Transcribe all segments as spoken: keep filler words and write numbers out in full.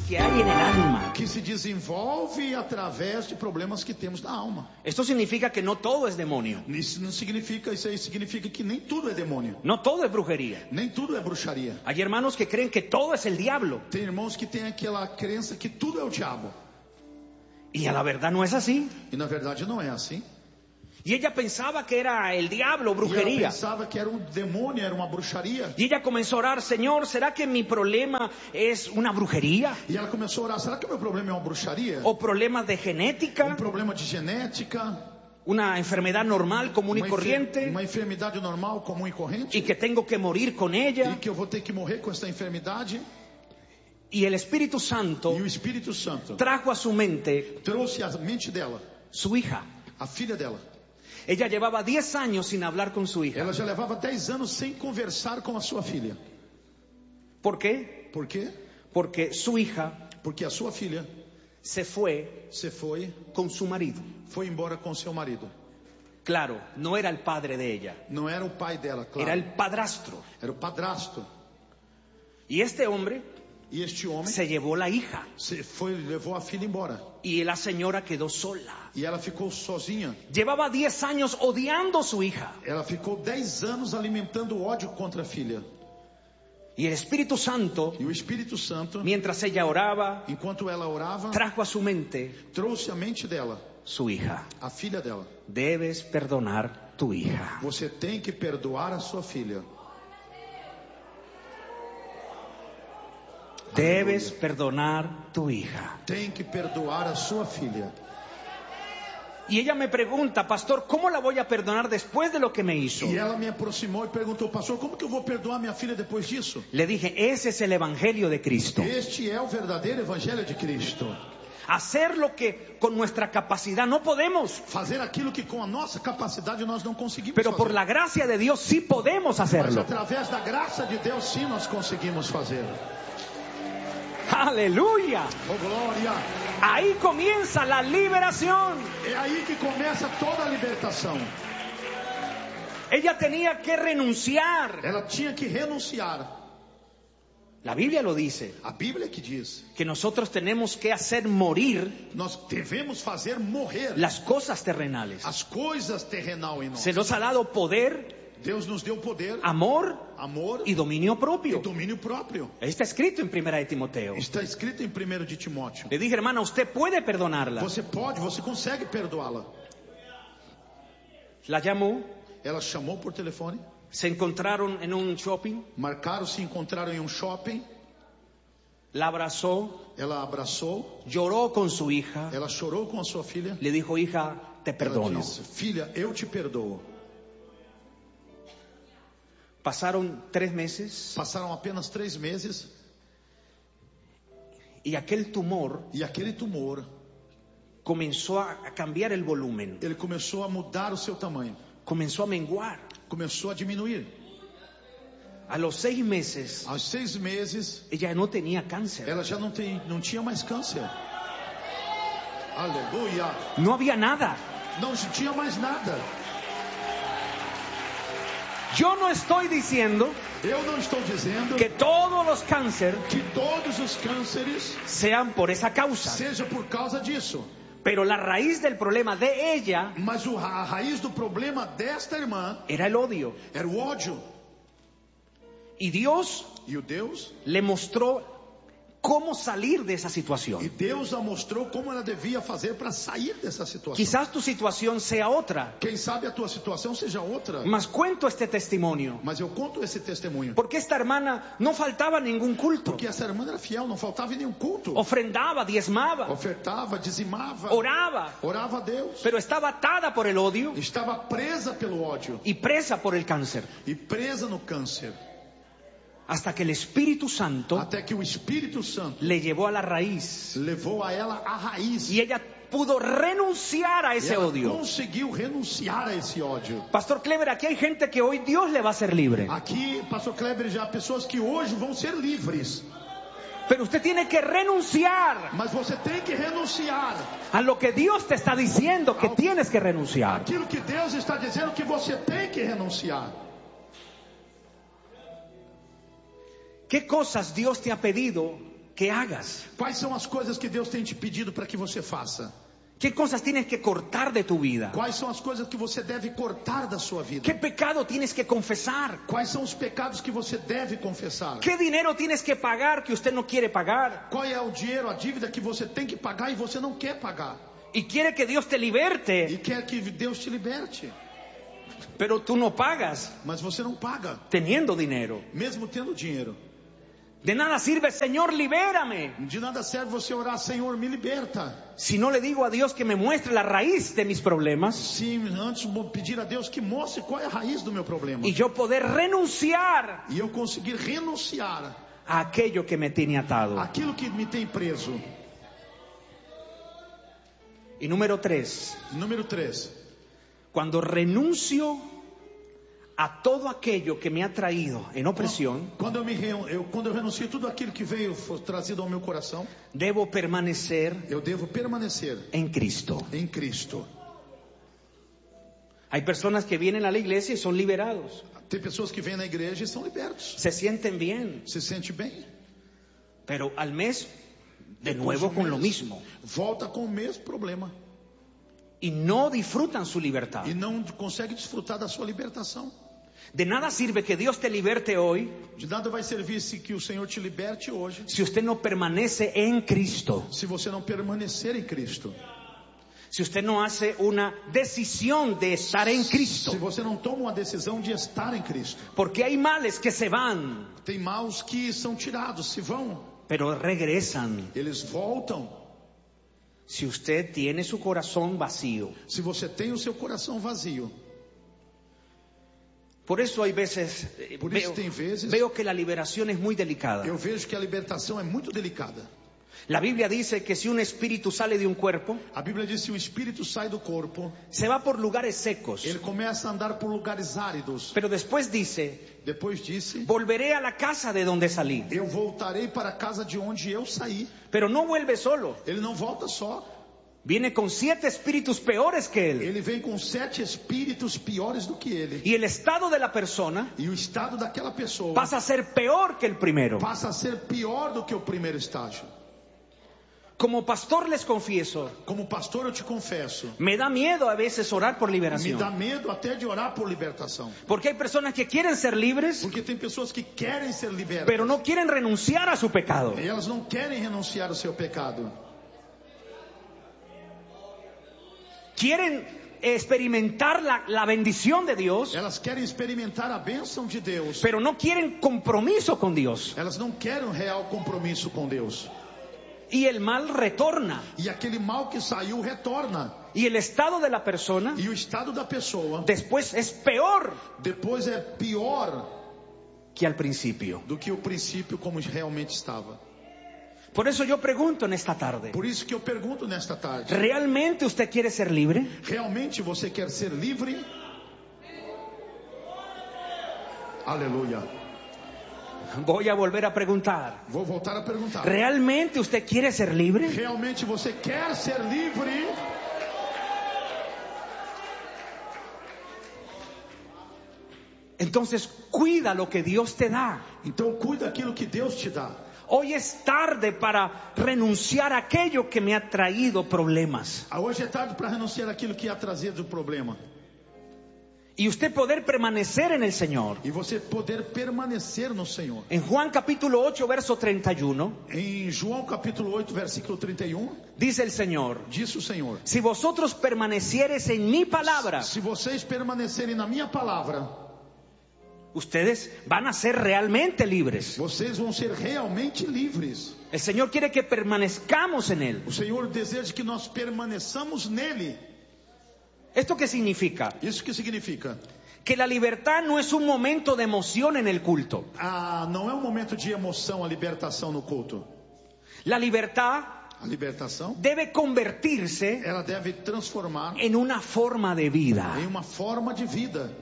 que hay en el alma. que se desenvolve através de problemas que temos na alma. Esto significa que no todo es demonio. Isso não significa, isso aí significa que nem tudo é demônio, No todo es brujería. nem tudo é bruxaria. Hay hermanos que creen que todo es el diablo. Tem irmãos que têm aquela crença que tudo é o diabo, Y a la verdad no es así. e na verdade não é assim. Y ella pensaba que era el diablo, E ela brujería. pensava que era um demônio, era uma bruxaria. Y ella comenzó a orar, Señor, ¿será que mi problema es una brujería? E ela começou a orar, será que o meu problema é uma bruxaria? ¿O problemas de Um genética? problema de genética? ¿Una enfermedad normal, común y Uma, enfer- corriente? uma enfermidade normal, comum e corrente? ¿Y que tengo que morir con E ella? que eu vou ter que morrer com essa enfermidade? Y el Espíritu Santo E o Espírito Santo trajo a su mente trouxe à mente dela, su hija. a filha dela. Ella llevaba diez años sin hablar con su hija. Ela já levava dez anos sem conversar com a sua filha. ¿Por qué? Por quê? Porque su hija Porque a sua filha se fue se foi, con su marido. foi embora com seu marido. Claro, no era el padre de ella, Não era o pai dela, claro. era el padrastro. Era o padrasto. Y este hombre E este homem se llevó la hija se foi, levou a filha embora. y la señora quedó sola. E ela ficou sozinha. Llevaba diez años odiando a su hija. Ela ficou dez anos alimentando ódio contra a filha. Y el Espíritu Santo, E o Espírito Santo, mientras ella oraba, enquanto ela orava, trajo a su mente trouxe à mente dela, su hija. a filha dela. Debes perdonar tu hija. Você tem que perdoar a sua filha. Debes perdonar tu hija. Tem que perdoar a sua filha. Y ella me pregunta, pastor, ¿cómo la voy a perdonar después de lo que me hizo? E ela me aproximou e perguntou, pastor, como que eu vou perdoar minha filha depois disso? Le dije, ese es el Evangelio de Cristo. Este é o verdadeiro evangelho de Cristo. Hacer lo que con nuestra capacidad no podemos, Fazer aquilo que com a nossa capacidade nós não conseguimos pero por fazer. la gracia de Dios sí podemos Mas hacerlo. através da graça de Deus sim nós conseguimos fazer. Aleluya. Oh glória! Ahí comienza la liberación. É aí que começa toda a libertação. Ella tenía que renunciar. Ela tinha que renunciar. La Biblia lo dice, A Bíblia que diz, que nosotros tenemos que hacer morir nós devemos fazer morrer las cosas terrenales. as coisas terrenal em nós. Se nos ha dado poder, Deus nos deu poder, amor amor y dominio e propio. domínio próprio. Está escrito en Primera de Timoteo. Está escrito em primeiro de Timóteo. Le dije, hermana, usted puede perdonarla. Você pode, você consegue perdoá-la. La llamó, Ela chamou por telefone, se encontraron en un shopping, marcaram, se encontraram em um shopping. la abrazó, Ela abraçou, lloró con su hija, ela chorou com a sua filha. le dijo, hija, te Ela perdono. disse, filha, eu te perdoo. Pasaron tres meses Passaram apenas três meses y aquel tumor e aquele tumor, comenzó a a cambiar el volumen, ele começou a mudar o seu tamanho. comenzó a menguar. Começou a diminuir. A los seis meses, Aos seis meses, ella no tenía cáncer. ela já não, tem, não tinha mais câncer. Aleluia! No había nada. Não tinha mais nada. Yo no estoy diciendo Eu não estou dizendo que todos los cánceres que todos os cânceres sean por esa causa, seja por causa disso. pero la raíz del problema de ella Mas o, a raiz do problema desta irmã era el odio. era o ódio. Y Dios E o Deus, le mostró cómo salir de esa e situación. Deus a mostrou como ela devia fazer para sair dessa situação. Quizás tu situación sea otra, Quem sabe a tua situação seja outra. mas cuento este testimonio, Mas eu conto esse testemunho. porque esta hermana no faltaba a ningún culto, Porque essa irmã era fiel, não faltava em nenhum culto. ofrendaba, diezmaba, Ofertava, dizimava, oraba, orava a Deus. pero estaba atada por el odio Estava presa pelo ódio y presa por el cáncer, e presa no câncer. hasta que el Espíritu Santo Até que o Espírito Santo le llevó a la raíz levou a ela a raiz. y ella pudo renunciar a E ese ela odio. conseguiu renunciar a esse ódio. Pastor Kleber, aquí hay gente que hoy Dios le va a hacer libre, Aqui, pastor Kleber, já há pessoas que hoje vão ser livres. pero usted tiene que renunciar Mas você tem que renunciar. a lo que Dios te está diciendo que tienes que renunciar. Aquilo que Deus está dizendo que você tem que renunciar. ¿Qué cosas Dios te ha pedido que hagas? Quais são as coisas que Deus tem te pedido para que você faça? ¿Qué cosas tienes que cortar de tu vida? Quais são as coisas que você deve cortar da sua vida? ¿Qué pecado tienes que confesar? Quais são os pecados que você deve confessar? ¿Qué dinero tienes que pagar que usted no quiere pagar? Qual é o dinheiro, a dívida que você tem que pagar e você não quer pagar? Y quiere que Dios te liberte, E quer que Deus te liberte, pero tú no pagas mas você não paga, teniendo dinero. mesmo tendo dinheiro. De nada sirve, Señor, libérame, De nada serve você orar, Senhor, me liberta, si no le digo a Dios que me muestre la raíz de mis problemas se antes pedir a Deus que mostre qual é a raiz do meu problema. y yo poder renunciar E eu conseguir renunciar a aquello que me tiene atado. aquilo que me tem preso. Y número tres, Número três. cuando renuncio a todo aquello que me ha traído en opresión, Quando eu, me re, eu, quando eu renuncio tudo aquilo que veio foi trazido ao meu coração, debo permanecer eu devo permanecer en Cristo. em Cristo. Hay personas que vienen a la iglesia y son liberados, Tem pessoas que vêm na igreja e são libertos, se sienten bien, se sente bem, pero al mes de Depois nuevo de um con lo mês, mismo volta com o mesmo problema y no disfrutan su libertad. e não consegue desfrutar da sua libertação. De nada sirve que Dios te liberte hoy De nada vai servir se que o Senhor te liberte hoje, si usted no permanece en Cristo, se você não permanecer em Cristo, si usted no hace una decisión de estar en Cristo. se você não toma uma decisão de estar em Cristo. Porque hay males que se van, Tem maus que são tirados, se vão, pero regresan eles voltam. si usted tiene su corazón vacío. Se você tem o seu coração vazio. Por eso hay veces, eh, Por isso veo, tem vezes, veo que la liberación es muy delicada. eu vejo que a libertação é muito delicada. La Biblia dice que si un espíritu sale de un cuerpo, A Bíblia diz que se o espírito sai do corpo, se va por lugares secos. ele começa a andar por lugares áridos. Pero después dice, Depois disse, volveré a la casa de donde salí. eu voltarei para a casa de onde eu saí. Pero no vuelve solo. Ele não volta só, Viene con siete espíritus peores que él. ele vem com sete espíritos piores do que ele. Y el estado de la persona E o estado daquela pessoa pasa a ser peor que el primero. passa a ser pior do que o primeiro estágio. Como pastor les confieso, Como pastor eu te confesso, me da miedo a veces orar por me liberación. dá medo até de orar por libertação. Porque hay personas que quieren ser libres, Porque tem pessoas que querem ser libertas, pero no quieren renunciar a su pecado. e elas não querem renunciar ao seu pecado. Quieren experimentar la, la bendición de Dios, Elas querem experimentar a bênção de Deus. pero no quieren compromiso con Dios. Elas não querem um real compromisso com Deus. Y el mal retorna. E aquele mal que saiu retorna. Y el estado de la persona E o estado da pessoa después es peor depois é pior que al principio. do que o princípio como realmente estava. Por eso yo pregunto en esta tarde, Por isso que eu pergunto nesta tarde: ¿realmente usted quiere ser libre? realmente você quer ser livre? Aleluia. Voy a volver a preguntar, Vou voltar a perguntar: ¿realmente usted quiere ser libre? realmente você quer ser livre? Entonces cuida lo que Dios te da. Então cuida daquilo que Deus te dá. Hoy es tarde para renunciar a aquello que me ha traído problemas. Hoje é tarde para renunciar àquilo que ia trazer do problema. Y usted poder permanecer en el Señor. E você poder permanecer no Senhor. En Juan capítulo ocho, verso treinta y uno, Em João capítulo oito, versículo trinta e um, dice el Señor: diz o Senhor: si vosotros permaneciereis en mi palabra, se vocês permanecerem na minha palavra, ustedes van a ser realmente libres. vocês vão ser realmente livres. El Señor quiere que permanezcamos en Él. O Senhor deseja que nós permaneçamos nele. ¿Esto qué significa? Isso que significa? Que la libertad no es un momento de emoción en el culto. Ah, não é um momento de emoção a libertação no culto. La libertad A libertação, debe convertirse ela deve transformar en una forma de vida. em uma forma de vida.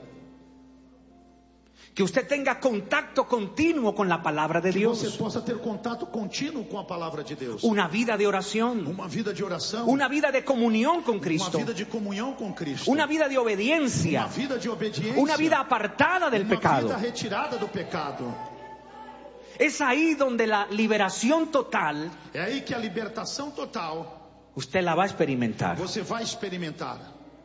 Que usted tenga contacto continuo con la palabra de Que você Dios. possa ter contato contínuo com a palavra de Deus. Una vida de oración. Uma vida de oração. Una vida de comunión con Uma Cristo. vida de comunhão com Cristo. Una vida de Uma obediencia. vida de obediência. Una vida apartada del Uma pecado. vida retirada do pecado. Es ahí donde la liberación total É aí que a libertação total usted la va a experimentar. você vai experimentar.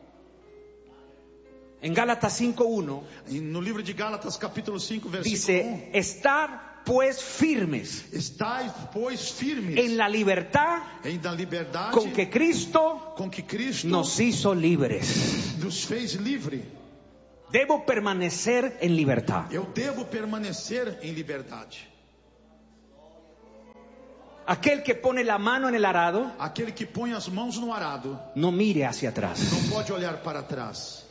En Gálatas cinco uno E no livro de Gálatas, capítulo cinco, versículo dice: um, estar pues firmes estáis, pois, firmes en la libertad em da liberdade con que Cristo com que Cristo nos hizo libres. nos fez livre. Debo permanecer en libertad. Eu devo permanecer em liberdade. Aquel que pone la mano en el arado Aquele que põe as mãos no arado no mire hacia atrás. não pode olhar para trás.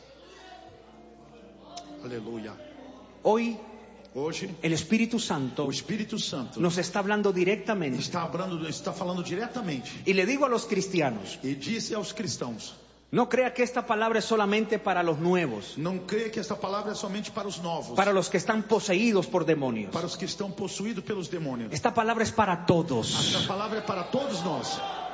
Aleluia. Hoy Hoje, el Espíritu Santo o Espírito Santo nos está hablando directamente. está falando, está falando diretamente Y le digo a los cristianos, e disse aos cristãos: no crea que esta palabra es solamente para los nuevos, não creia que esta palavra é somente para os novos, para los que están poseídos por demonios. para os que estão possuídos pelos demônios. Esta palabra es para todos. Esta palavra é para todos nós.